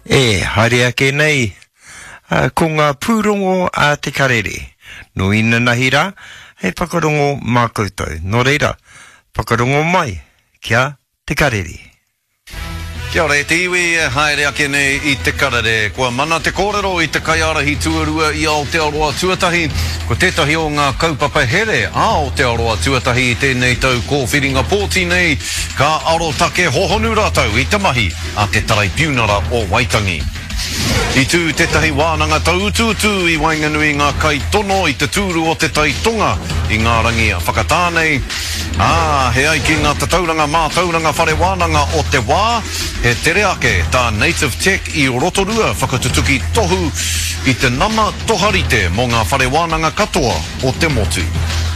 haere ake nei, ko ngā pūrongo a te karere. No ina nahira, hei whakarongo mā koutou. Nō reira, whakarongo mai, kia te karere. Kia ora, te iwi haere ake nei I te karere. Kua mana te kōrero I te kaiarahi tuarua I Aotearoa tuatahi. Ko tētahi o ngā kaupapa here a Aotearoa tuatahi I tēnei tau kōwhiringa pōti nei. Ka aro take hohonu rātau I te mahi a te tarai piunara o Waitangi. I tū tētahi wānanga tautūtū I wainganui ngā kai tono I te tūru o te taitonga I ngā rangi a whakatānei. He ai ki ngā tauranga mātauranga whare wānanga o te wā, he tere ake tā Native Tech I Rotorua whakatutuki tohu I te nama toharite mō ngā whare wānanga katoa o te motu.